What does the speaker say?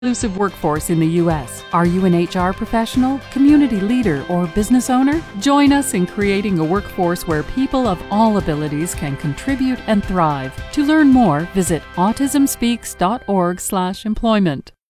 Inclusive workforce in the U.S. Are you an HR professional, community leader, or business owner? Join us in creating a workforce where people of all abilities can contribute and thrive. To learn more, visit autismspeaks.org/employment.